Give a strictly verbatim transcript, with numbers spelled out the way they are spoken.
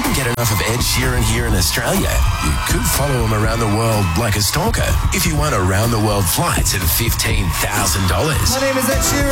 can't get enough of Ed Sheeran here in Australia. You could follow him around the world like a stalker if you won around the world flights at fifteen thousand dollars. My name is Ed Sheeran.